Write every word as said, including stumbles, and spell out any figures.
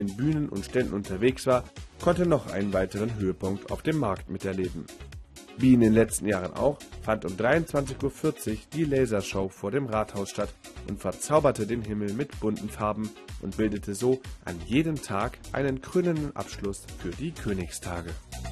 in Bühnen und Ständen unterwegs war, konnte noch einen weiteren Höhepunkt auf dem Markt miterleben. Wie in den letzten Jahren auch, fand um dreiundzwanzig Uhr vierzig die Lasershow vor dem Rathaus statt und verzauberte den Himmel mit bunten Farben und bildete so an jedem Tag einen krönenden Abschluss für die Königstage.